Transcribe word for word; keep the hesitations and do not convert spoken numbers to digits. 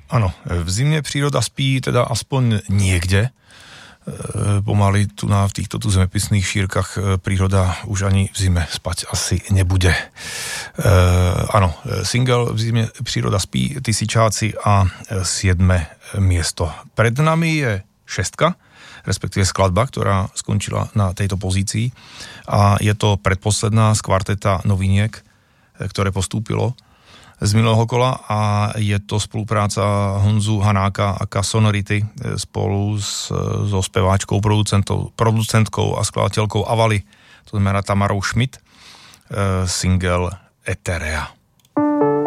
Áno, v zime príroda spí teda aspoň niekde. Pomaly tu na v týchto tu zemepisných šírkach príroda už ani v zime spať asi nebude. E, áno, single v zime príroda spí, Tysičáci a siedme miesto. Pred nami je šestka, respektíve skladba, ktorá skončila na tejto pozícii a je to predposledná z kvarteta noviniek, ktoré postúpilo z minulého kola a je to spolupráca Honzu Hanáka a Sonority spolu s, so speváčkou, producentkou a skladateľkou Avali, to znamená Tamarou Schmidt, single Eterea.